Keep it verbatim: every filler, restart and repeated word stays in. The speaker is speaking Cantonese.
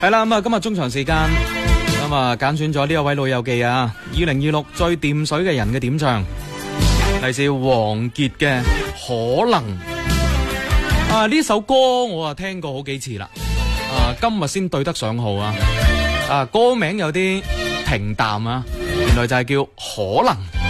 係啦，咁啊，今日中場時間咁啊，揀選咗呢一位老友記啊，二零二六最掂水嘅人嘅點唱，嚟自王傑嘅可能啊。呢首歌我啊聽過好幾次啦，啊今日先對得上號啊。啊歌名有啲平淡啊，原來就係叫可能。